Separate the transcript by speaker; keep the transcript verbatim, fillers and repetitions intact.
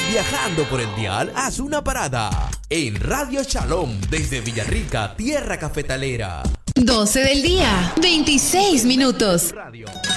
Speaker 1: viajando por el dial, haz una parada en Radio Shalom desde Villarrica, tierra cafetalera.
Speaker 2: doce del día, veintiséis minutos.
Speaker 1: Radio.